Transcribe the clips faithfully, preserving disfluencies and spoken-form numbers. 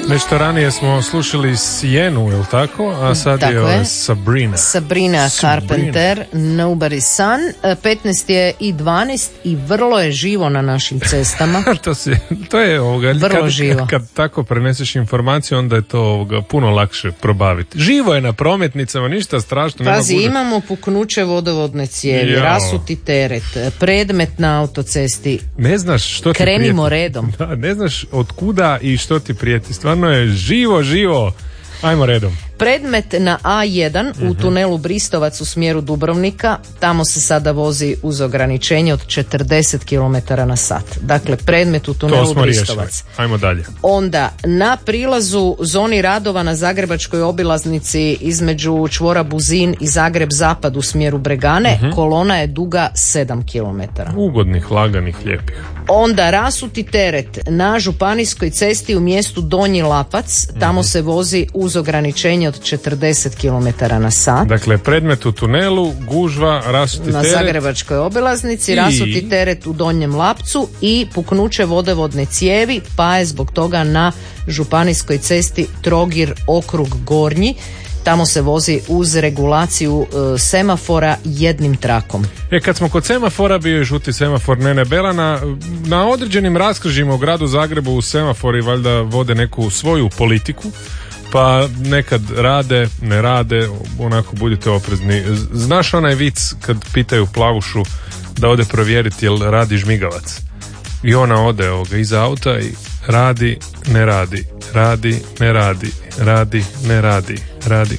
Nešto ranije smo slušali Sijenu, je li tako? A sad tako je, je Sabrina. Sabrina Carpenter, Nobody's Son. petnaest je i dvanaest i vrlo je živo na našim cestama. to, si, to je ovoga, vrlo kad, živo. Kad tako preneseš informaciju, onda je to ovoga, puno lakše probaviti. Živo je na prometnicama, ništa strašno. Pazi, nema imamo puknuće vodovodne cijevi, Jao. rasuti teret, predmet na autocesti. Ne znaš što ti Krenimo prijeti. redom. Da, ne znaš od kuda i što ti prijeti. Stvarno je živo, živo. Ajmo redom. Predmet na A jedan uh-huh. u tunelu Bristovac u smjeru Dubrovnika, tamo se sada vozi uz ograničenje od četrdeset kilometara na sat. Dakle, predmet u tunelu Bristovac. Riješili. Ajmo dalje. Onda, na prilazu zoni radova na Zagrebačkoj obilaznici između čvora Buzin i Zagreb Zapad u smjeru Bregane, uh-huh. kolona je duga sedam kilometara. Ugodnih, laganih, lijepih. Onda rasuti teret na županijskoj cesti u mjestu Donji Lapac, tamo uh-huh. se vozi uz ograničenje od četrdeset kilometara na sat. Dakle, predmet u tunelu, gužva, rasuti na teret. Na Zagrebačkoj obilaznici, I... rasuti teret u Donjem Lapcu i puknuće vodovodne cijevi, pa je zbog toga na županijskoj cesti Trogir okrug Gornji. Tamo se vozi uz regulaciju e, semafora jednim trakom. E, kad smo kod semafora, bio je žuti semafor Nene Belana. Na određenim raskrižjima u gradu Zagrebu u semafori valjda vode neku svoju politiku, pa nekad rade, ne rade, onako budite oprezni. Znaš onaj vic kad pitaju Plavušu da ode provjeriti jel radi žmigavac? I ona ode ovoga iza auta i radi, ne radi, radi, ne radi, radi, ne radi, radi.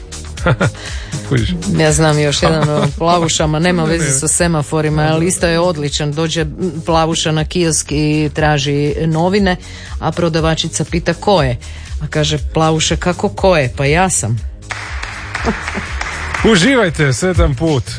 Ja znam još jedan o Plavušama, nema veze sa semaforima, ali isto je odličan. Dođe Plavuša na kiosk i traži novine, a prodavačica pita ko je? A kaže Plavuša, kako ko je? Pa ja sam. Uživajte, sretan put.